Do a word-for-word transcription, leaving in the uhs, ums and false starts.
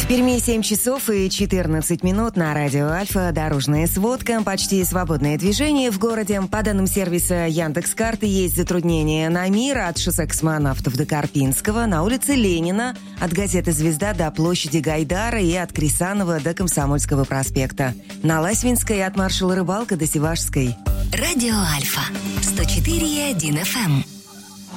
Перми семь часов и четырнадцать минут на радио Альфа. Дорожная сводка. Почти свободное движение в городе. По данным сервиса Яндекс.Карты есть затруднения на Мира от шоссе космонавтов до Карпинского, на улице Ленина, от газеты «Звезда» до площади Гайдара и от Крисанова до Комсомольского проспекта. На Ласвинской от маршала Рыбалка до Севашской. Радио Альфа. сто четыре и один эф эм.